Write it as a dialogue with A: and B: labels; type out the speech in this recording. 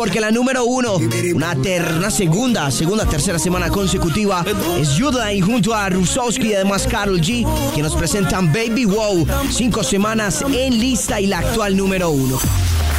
A: Porque la número 1, tercera semana consecutiva, es Yudline junto a Rusowski y además Karol G, que nos presentan Baby Wow, 5 semanas en lista y la actual número 1.